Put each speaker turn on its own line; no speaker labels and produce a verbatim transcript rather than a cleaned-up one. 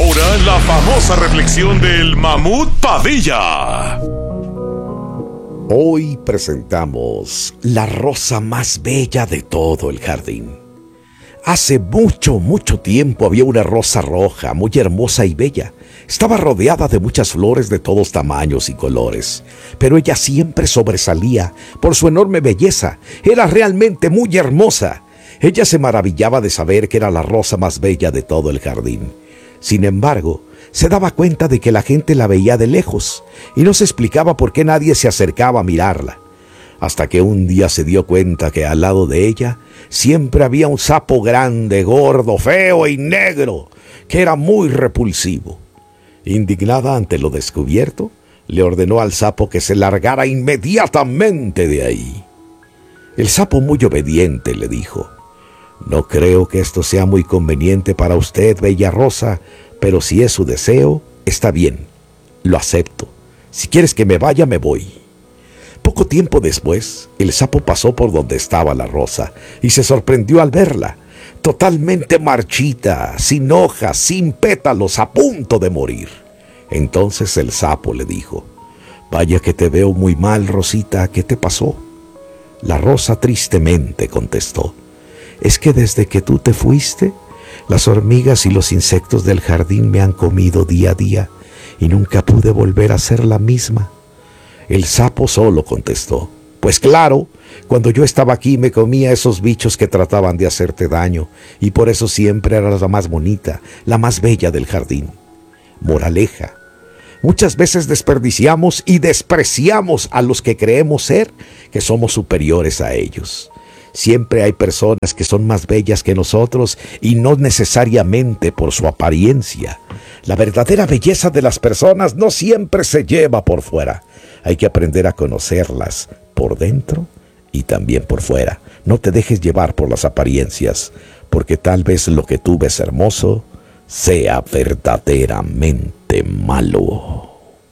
ahora la famosa reflexión del Mamut Padilla.
Hoy presentamos la rosa más bella de todo el jardín. Hace mucho, mucho tiempo había una rosa roja, muy hermosa y bella. Estaba rodeada de muchas flores de todos tamaños y colores, pero ella siempre sobresalía por su enorme belleza. Era realmente muy hermosa. Ella se maravillaba de saber que era la rosa más bella de todo el jardín. Sin embargo, se daba cuenta de que la gente la veía de lejos y no se explicaba por qué nadie se acercaba a mirarla. Hasta que un día se dio cuenta que al lado de ella siempre había un sapo grande, gordo, feo y negro, que era muy repulsivo. Indignada ante lo descubierto, le ordenó al sapo que se largara inmediatamente de ahí. El sapo, muy obediente, le dijo: «No creo que esto sea muy conveniente para usted, bella rosa, pero si es su deseo, está bien, lo acepto. Si quieres que me vaya, me voy». Poco tiempo después, el sapo pasó por donde estaba la rosa y se sorprendió al verla, totalmente marchita, sin hojas, sin pétalos, a punto de morir. Entonces el sapo le dijo: «Vaya que te veo muy mal, Rosita, ¿qué te pasó?». La rosa tristemente contestó: «Es que desde que tú te fuiste, las hormigas y los insectos del jardín me han comido día a día y nunca pude volver a ser la misma». El sapo solo contestó: «Pues claro, cuando yo estaba aquí me comía esos bichos que trataban de hacerte daño, y por eso siempre eras la más bonita, la más bella del jardín». Moraleja: muchas veces desperdiciamos y despreciamos a los que creemos ser que somos superiores a ellos. Siempre hay personas que son más bellas que nosotros y no necesariamente por su apariencia. La verdadera belleza de las personas no siempre se lleva por fuera. Hay que aprender a conocerlas por dentro y también por fuera. No te dejes llevar por las apariencias, porque tal vez lo que tú ves hermoso sea verdaderamente malo.